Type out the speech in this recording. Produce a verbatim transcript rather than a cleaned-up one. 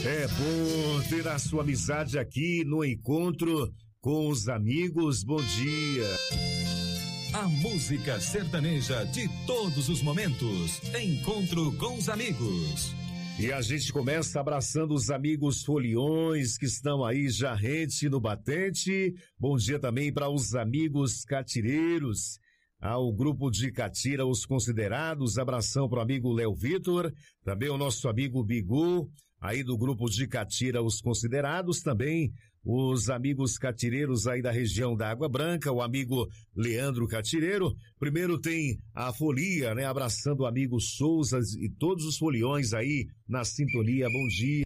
É bom ter a sua amizade aqui no encontro com os amigos. Bom dia. A música sertaneja de todos os momentos. Encontro com os amigos. E a gente começa abraçando os amigos foliões que estão aí já rente no batente. Bom dia também para os amigos catireiros. Ao grupo de Catira, os considerados, abração para o amigo Léo Vitor, também o nosso amigo Bigu, aí do grupo de Catira, os considerados, também os amigos catireiros aí da região da Água Branca, o amigo Leandro Catireiro. Primeiro tem a folia, né, abraçando o amigo Souza e todos os foliões aí na sintonia. Bom dia.